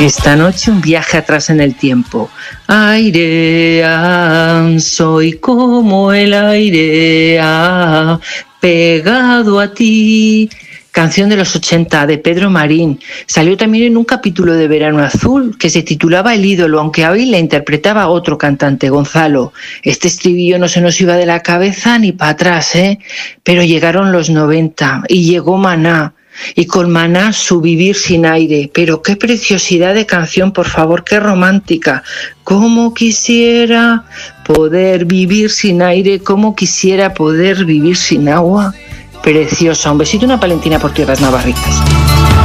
Esta noche un viaje atrás en el tiempo. Aire, soy como el aire, pegado a ti. Canción de los 80 de Pedro Marín. Salió también en un capítulo de Verano Azul que se titulaba El ídolo, aunque hoy la interpretaba otro cantante, Gonzalo. Este estribillo no se nos iba de la cabeza ni para atrás, pero llegaron los 90 y llegó Maná. Y con Maná Su vivir sin aire. Pero qué preciosidad de canción, por favor, qué romántica. Cómo quisiera poder vivir sin aire, cómo quisiera poder vivir sin agua. Preciosa. Un besito y una palentina por tierras navarritas.